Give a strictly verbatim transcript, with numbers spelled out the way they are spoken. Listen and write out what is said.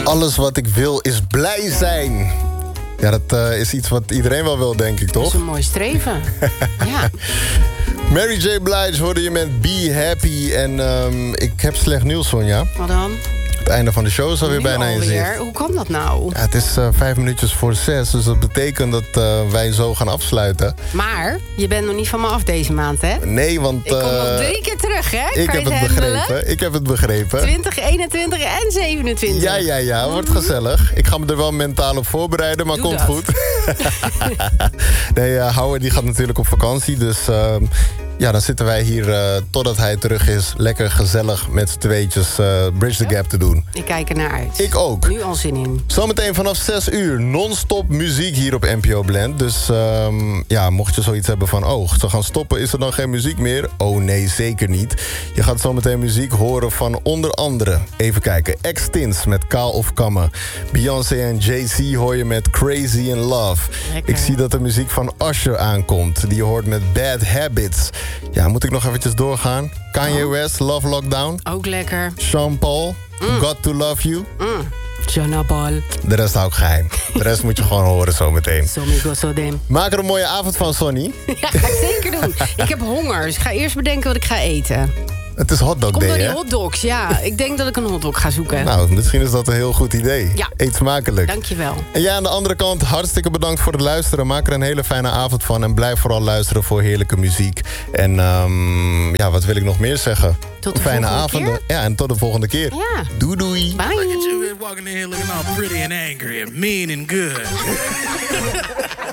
Alles wat ik wil is blij zijn. Ja, dat uh, is iets wat iedereen wel wil, denk ik, toch? Dat is een mooi streven. Ja. Mary J. Blige hoorde je met Be Happy. En um, ik heb slecht nieuws, Sonja. Wat dan? Het einde van de show is alweer Nu bijna in alweer? zicht. Hoe kan dat nou? Ja, het is uh, vijf minuutjes voor zes, dus dat betekent dat uh, wij zo gaan afsluiten. Maar je bent nog niet van me af deze maand, hè? Nee, want... Ik kom uh, nog drie keer terug, hè? Ik kan heb je het handelen? begrepen. Ik heb het begrepen. twintig, eenentwintig en zevenentwintig. Ja, ja, ja. Wordt gezellig. Ik ga me er wel mentaal op voorbereiden, maar Doe komt dat. goed. Nee, uh, Howard die gaat natuurlijk op vakantie, dus... Uh, ja, dan zitten wij hier uh, totdat hij terug is. Lekker gezellig met z'n tweetjes uh, Bridge the Gap te doen. Ik kijk er naar uit. Ik ook. Nu al zin in. Zometeen vanaf zes uur non-stop muziek hier op N P O Blend. Dus um, ja, mocht je zoiets hebben van... oh, ze gaan stoppen, is er dan geen muziek meer? Oh nee, zeker niet. Je gaat zometeen muziek horen van onder andere... even kijken, X-Tins met Kaal of Kammen. Beyoncé en Jay-Z hoor je met Crazy in Love. Lekker. Ik zie dat de muziek van Usher aankomt. Die je hoort met Bad Habits. Ja, moet ik nog eventjes doorgaan? Kanye Oh. West, Love Lockdown. Ook lekker. Sean Paul, Mm. Got to Love You. Mm. Jana Bal. De rest hou ik geheim. De rest moet je gewoon horen zometeen. Somigo Sodem. Maak er een mooie avond van, Sonny. Ja, ga ik zeker doen. Ik heb honger, dus ik ga eerst bedenken wat ik ga eten. Het is hotdog Komt day, door die hè? hotdogs, ja. Ik denk dat ik een hotdog ga zoeken. Nou, misschien is dat een heel goed idee. Ja. Eet smakelijk. Dankjewel. En jij aan de andere kant, hartstikke bedankt voor het luisteren. Maak er een hele fijne avond van. En blijf vooral luisteren voor heerlijke muziek. En um, ja, wat wil ik nog meer zeggen? Tot de fijne volgende avonden. keer. Ja, en tot de volgende keer. Ja. Doei doei. Bye. Look at you walking in here looking all pretty and angry and mean and good.